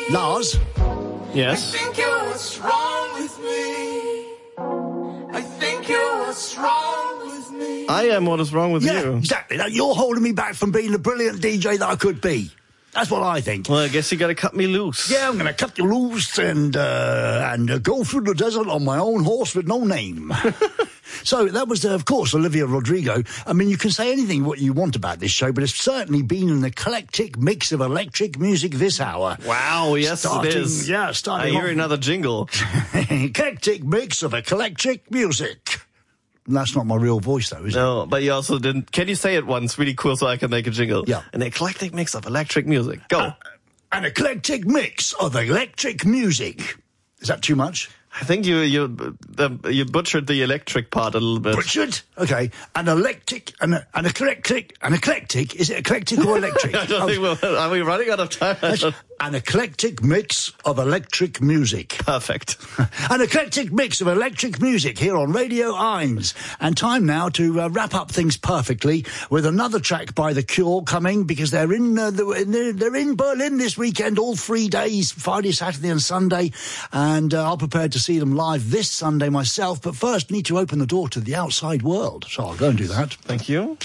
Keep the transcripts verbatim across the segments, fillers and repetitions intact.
Lars? Yes? I think you're what's wrong with me. I think you're what's wrong with me. I am what is wrong with Yeah, you. exactly. Now, you're holding me back from being the brilliant D J that I could be. That's what I think. Well, I guess you got to cut me loose. Yeah, I'm going to cut you loose and uh, and uh, go through the desert on my own horse with no name. So that was, uh, of course, Olivia Rodrigo. I mean, you can say anything what you want about this show, but it's certainly been an eclectic mix of electric music this hour. Wow, yes starting, it is. Yeah, starting I hear off- another jingle. eclectic mix of eclectic music. That's not my real voice, though, is it? No, but you also didn't... Can you say it once really cool so I can make a jingle? Yeah. An eclectic mix of electric music. Go. Uh, an eclectic mix of electric music. Is that too much? I think you you the, you butchered the electric part a little bit. Butchered? Okay. An eclectic, an, an eclectic, an eclectic, is it eclectic or electric? I don't Oh, think we're... Are we running out of time? I don't- an eclectic mix of electric music. Perfect. An eclectic mix of electric music here on Radio Eins. And time now to uh, wrap up things perfectly with another track by The Cure coming, because they're in uh, the, they're in Berlin this weekend, all three days, Friday, Saturday and Sunday. And uh, I'm prepared to see them live this Sunday myself. But first, need to open the door to the outside world. So I'll go and do that. Thank you.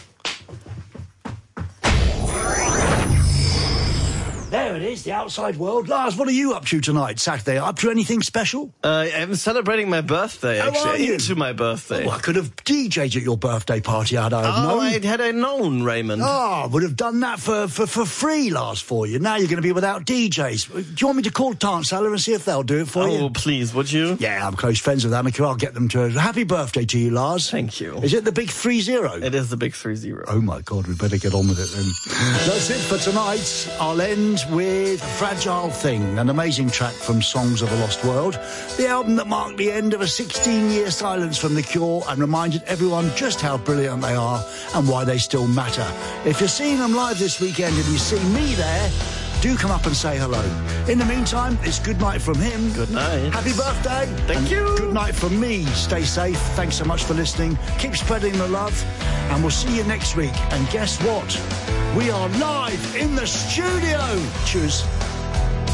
There it is, the outside world. Lars, what are you up to tonight, Saturday? Up to anything special? Uh, I'm celebrating my birthday, How actually. are you? Into my birthday. Oh, I could have D J'd at your birthday party, had I have Oh, known. I had I known, Raymond. Oh, I would have done that for, for, for free, Lars, for you. Now you're going to be without D Js. Do you want me to call Dance Cellar and see if they'll do it for Oh, you? please, would you? Yeah, I'm close friends with Amica. I'll get them to... Happy birthday to you, Lars. Thank you. Is it the big three zero? It is the big three zero. Oh, my God, we better get on with it then. That's it for tonight. I'll end with Fragile Thing, an amazing track from Songs of a Lost World, the album that marked the end of a sixteen-year silence from The Cure and reminded everyone just how brilliant they are and why they still matter. If you're seeing them live this weekend and you see me there, do come up and say hello. In the meantime, it's good night from him. Good night. Happy birthday. Thank And you. Good night from me. Stay safe. Thanks so much for listening. Keep spreading the love. And we'll see you next week. And guess what? We are live in the studio. Cheers.